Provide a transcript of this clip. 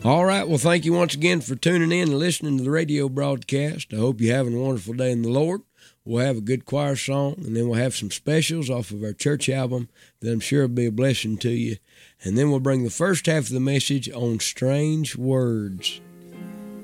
All right. Well, thank you once again for tuning in and listening to the radio broadcast. I hope you're having a wonderful day in the Lord. We'll have a good choir song, and then we'll have some specials off of our church album that I'm sure will be a blessing to you. And then we'll bring the first half of the message on strange words.